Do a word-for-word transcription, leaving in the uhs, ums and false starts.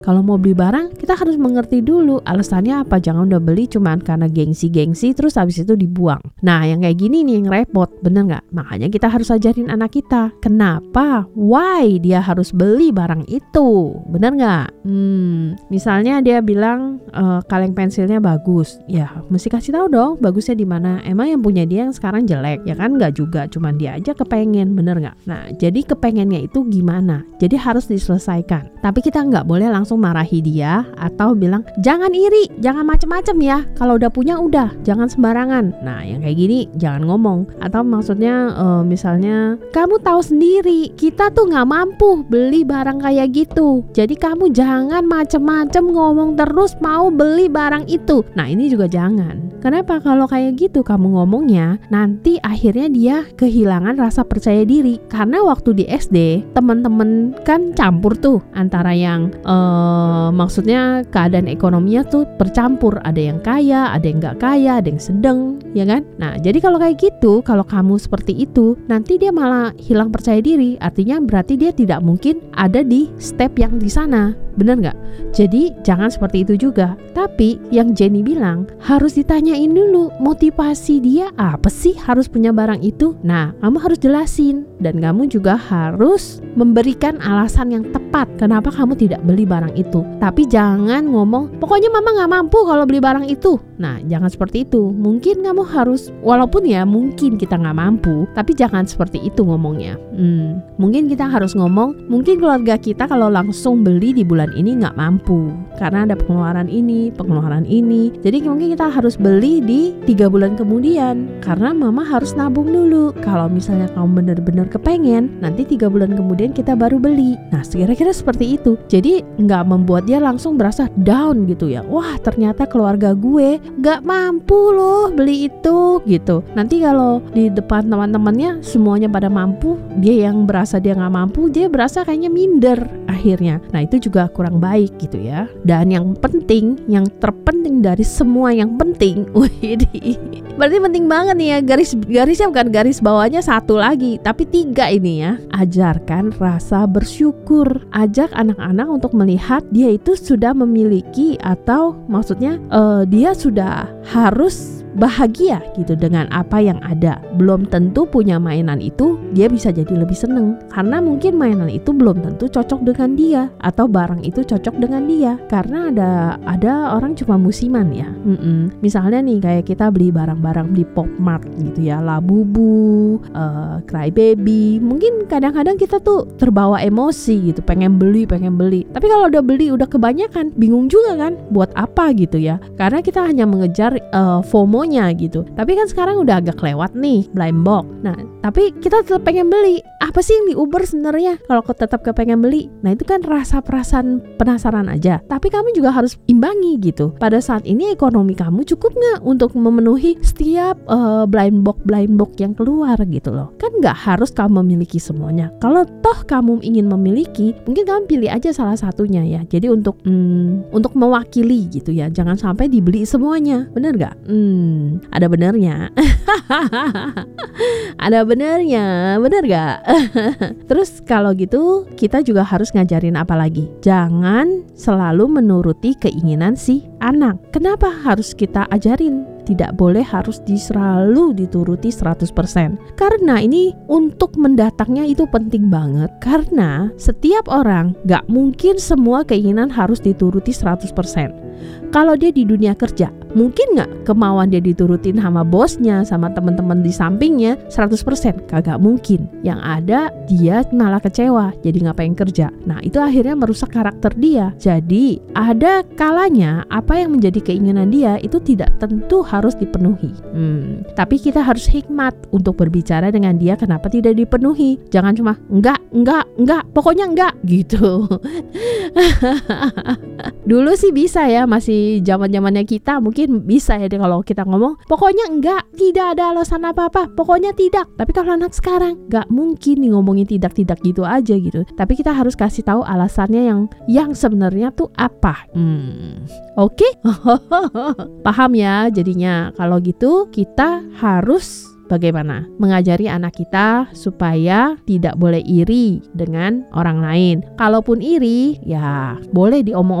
Kalau mau beli barang, kita harus mengerti dulu alasannya apa. Jangan udah beli cuman karena gengsi-gengsi terus habis itu dibuang. Nah, yang kayak gini nih yang repot, bener nggak? Makanya kita harus ajarin anak kita. Kenapa? Why dia harus beli barang itu? Bener nggak? Hmm, misalnya dia bilang e, kaleng pensilnya bagus. Ya, mesti kasih tahu dong bagusnya di mana. Emang yang punya dia yang sekarang jelek? Ya kan nggak juga, cuman dia aja kepengen, bener nggak? Nah, jadi kepengennya itu gimana? Jadi harus diselesaikan. Tapi kita nggak boleh langsung marahi dia atau bilang jangan iri, jangan macem-macem ya. Kalau udah punya udah, jangan sembarangan. Nah, yang kayak gini jangan ngomong. Atau maksudnya e, misalnya kamu tahu sendiri kita tuh nggak mampu beli barang kayak gitu. Jadi kamu jangan macem-macem ngomong terus mau beli barang itu. Nah, ini juga jangan. Kenapa? Kalau kayak gitu kamu ngomongnya, nanti akhirnya dia kehilangan rasa percaya diri. Karena waktu di S D teman-teman kan campur tuh antara yang uh, maksudnya keadaan ekonominya tuh bercampur. Ada yang kaya, ada yang nggak kaya, ada yang sedang, ya kan? Nah, jadi kalau kayak gitu, kalau kamu seperti itu, nanti dia malah hilang percaya diri. Artinya berarti dia tidak mungkin ada di step yang di sana. Bener nggak? Jadi jangan seperti itu juga. Tapi yang Jenny bilang harus ditanyain dulu motivasi dia apa sih harus punya barang itu. Nah, kamu harus jelasin dan kamu juga harus memberikan alasan yang tepat kenapa kamu tidak beli barang itu. Tapi jangan ngomong pokoknya mama nggak mampu kalau beli barang itu. Nah, jangan seperti itu. Mungkin kamu harus, walaupun ya mungkin kita nggak mampu, tapi jangan seperti itu ngomongnya. Hmm, mungkin kita harus ngomong mungkin keluarga kita kalau langsung beli di bulan ini nggak mampu karena ada pengeluaran ini, pengeluaran ini. Jadi mungkin kita harus beli di tiga bulan kemudian karena mama harus nabung dulu. Kalau misalnya kamu benar-benar kepengen, nanti tiga bulan kemudian kita baru beli. Nah, kira-kira seperti itu. Jadi nggak membuat dia langsung berasa down gitu ya. Wah, ternyata keluarga gue nggak mampu loh beli itu gitu. Nanti kalau di depan teman-temannya semuanya pada mampu, dia yang berasa dia nggak mampu, dia berasa kayaknya minder akhirnya. Nah, itu juga kurang baik gitu ya. Dan yang penting, yang terpenting dari semua yang penting, wih, berarti penting banget nih ya, garis garisnya bukan garis bawahnya satu lagi, tapi tiga ini ya. Ajarkan rasa bersyukur. Ajak anak-anak untuk melihat dia itu sudah memiliki atau maksudnya uh, dia sudah harus bahagia gitu dengan apa yang ada. Belum tentu punya mainan itu dia bisa jadi lebih seneng karena mungkin mainan itu belum tentu cocok dengan dia atau barang itu cocok dengan dia karena ada ada orang cuma musiman ya. Mm-mm. Misalnya nih kayak kita beli barang-barang di Popmart gitu ya, Labubu, uh, Crybaby, mungkin kadang-kadang kita tuh terbawa emosi gitu, pengen beli pengen beli. Tapi kalau udah beli udah kebanyakan, bingung juga kan buat apa gitu ya, karena kita hanya mengejar uh, FOMO gitu. Tapi kan sekarang udah agak lewat nih blind box. Nah, tapi kita tetap pengen beli. Apa sih yang di Uber sebenarnya? Kalau kau tetap kepengen beli, nah itu kan rasa perasaan penasaran aja. Tapi kamu juga harus imbangi gitu. Pada saat ini ekonomi kamu cukup nggak untuk memenuhi setiap uh, blind box blind box yang keluar gitu loh. Kan nggak harus kamu memiliki semuanya. Kalau toh kamu ingin memiliki, mungkin kamu pilih aja salah satunya ya. Jadi untuk hmm, untuk mewakili gitu ya. Jangan sampai dibeli semuanya. Bener nggak? Hmm. Hmm, ada benernya. Ada benernya, bener gak? Terus kalau gitu kita juga harus ngajarin apa lagi? Jangan selalu menuruti keinginan si anak. Kenapa harus kita ajarin? Tidak boleh harus di, selalu dituruti seratus persen. Karena ini untuk mendatangnya itu penting banget. Karena setiap orang gak mungkin semua keinginan harus dituruti seratus persen. Kalau dia di dunia kerja, mungkin gak kemauan dia diturutin sama bosnya, sama teman-teman di sampingnya seratus persen? Kagak mungkin. Yang ada dia malah kecewa, jadi gak pengen kerja. Nah, itu akhirnya merusak karakter dia. Jadi ada kalanya apa yang menjadi keinginan dia itu tidak tentu harus dipenuhi. Hmm, tapi kita harus hikmat untuk berbicara dengan dia kenapa tidak dipenuhi. Jangan cuma enggak, enggak, enggak, pokoknya enggak gitu. Dulu sih bisa ya, masih zaman-zamannya kita mungkin bisa ya kalau kita ngomong pokoknya enggak, tidak ada alasan apa-apa, pokoknya tidak. Tapi kalau anak sekarang enggak mungkin nih ngomongin tidak-tidak gitu aja gitu. Tapi kita harus kasih tahu alasannya yang yang sebenarnya tuh apa. Hmm, oke? Okay? Paham ya jadinya. Kalau gitu kita harus bagaimana? Mengajari anak kita supaya tidak boleh iri dengan orang lain. Kalaupun iri, ya boleh diomong